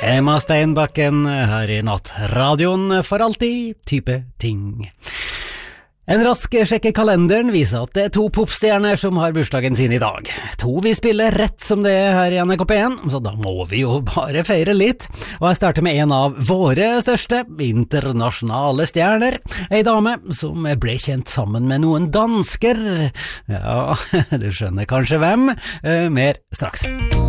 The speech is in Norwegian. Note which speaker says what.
Speaker 1: Emma Steinbakken her I nattradioen for alltid type ting. En rask sjekk I kalenderen viser at det 2 popstjerner som har bursdagen sin I dag. 2 vi spiller rett som det her I NRK P1, så da må vi jo bare feire litt. Og jeg starter med en av våre største internasjonale stjerner. En dame som ble kjent sammen med noen dansker. Ja, du skjønner kanskje hvem. Mer straks.